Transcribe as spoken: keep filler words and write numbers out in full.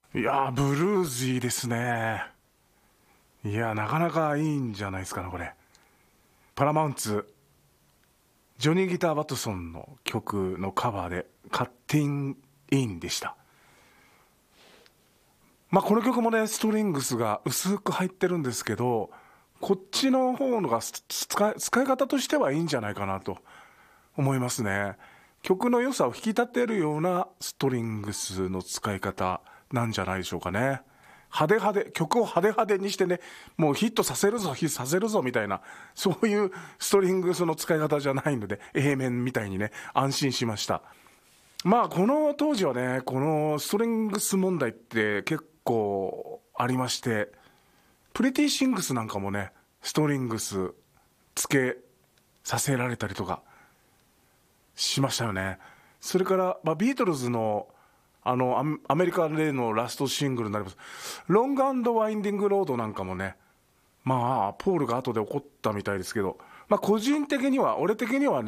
いやーブルージーですね。いやーなかなかいいんじゃないですかねこれ。パラマウンツジョニー・ギター・ワトソンの曲のカバーでカッティン・インでした。まあこの曲もねストリングスが薄く入ってるんですけど、こっちの方のが使い、使い方としてはいいんじゃないかなと思いますね。曲の良さを引き立てるようなストリングスの使い方なんじゃないでしょうかね。派手派手、曲を派手派手にしてね、もうヒットさせるぞヒットさせるぞみたいな、そういうストリングスの使い方じゃないので、 A 面みたいにね安心しました。まあこの当時はねこのストリングス問題って結構ありまして、プリティシングスなんかもねストリングスつけさせられたりとかしましたよね。それから、まあ、ビートルズのあのアメリカでのラストシングルになりますロングワインディングロードなんかもね、まあポールが後で怒ったみたいですけど、まあ個人的には俺的にはね